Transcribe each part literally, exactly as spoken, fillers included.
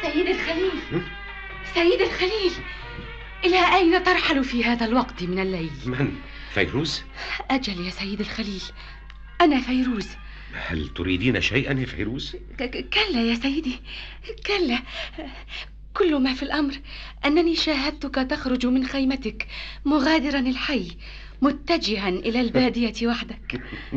سيد الخليل، سيد الخليل، إلى أين ترحل في هذا الوقت من الليل؟ من؟ فيروز؟ أجل يا سيد الخليل، أنا فيروز. هل تريدين شيئا يا فيروز؟ كلا يا سيدي، كلا. كل ما في الأمر أنني شاهدتك تخرج من خيمتك مغادرا الحي، متجها إلى البادية وحدك.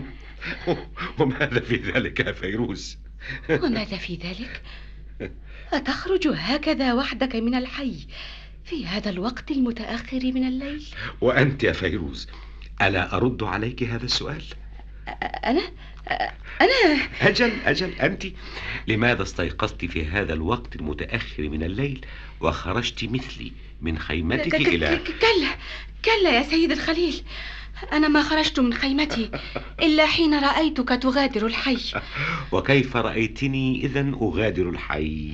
وماذا في ذلك يا فيروز؟ وماذا في ذلك؟ أتخرج هكذا وحدك من الحي في هذا الوقت المتأخر من الليل؟ وأنت يا فيروز، ألا أرد عليك هذا السؤال؟ أنا؟ أنا؟ أجل أجل أنت، لماذا استيقظت في هذا الوقت المتأخر من الليل وخرجت مثلي من خيمتك إلى... كلا كلا يا سيد الخليل، أنا ما خرجت من خيمتي إلا حين رأيتك تغادر الحي. وكيف رأيتني إذن أغادر الحي؟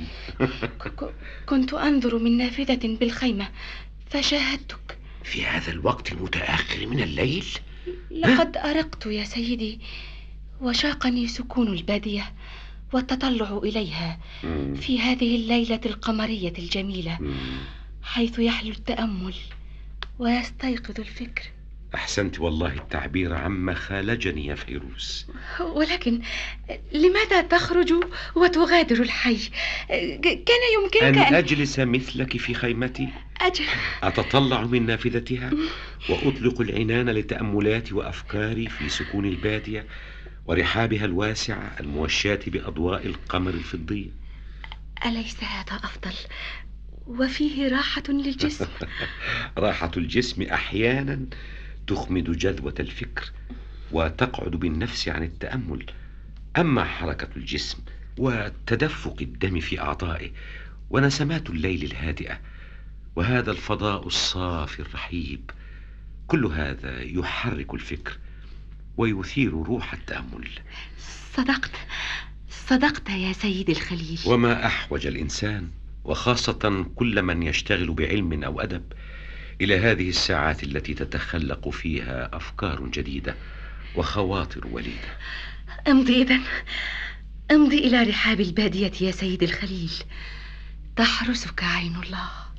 كنت أنظر من نافذة بالخيمة فشاهدتك. في هذا الوقت المتأخر من الليل؟ لقد أرقت يا سيدي، وشاقني سكون البادية والتطلع إليها في هذه الليلة القمرية الجميلة، حيث يحلو التأمل ويستيقظ الفكر. أحسنت والله التعبير عما خالجني يا فيروز. ولكن لماذا تخرج وتغادر الحي؟ كان يمكنك أن, أن أجلس مثلك في خيمتي، أجل أتطلع من نافذتها وأطلق العنان لتأملاتي وأفكاري في سكون البادية ورحابها الواسعة الموشاة بأضواء القمر الفضي. أليس هذا أفضل وفيه راحة للجسم؟ راحة الجسم أحيانا تخمد جذوة الفكر وتقعد بالنفس عن التأمل، أما حركة الجسم وتدفق الدم في أعضائه ونسمات الليل الهادئة وهذا الفضاء الصافي الرحيب، كل هذا يحرك الفكر ويثير روح التأمل. صدقت صدقت يا سيد الخليل. وما أحوج الإنسان، وخاصة كل من يشتغل بعلم أو أدب، إلى هذه الساعات التي تتخلق فيها أفكار جديدة وخواطر وليدة. امضي إذن، امضي إلى رحاب البادية يا سيد الخليل، تحرسك عين الله.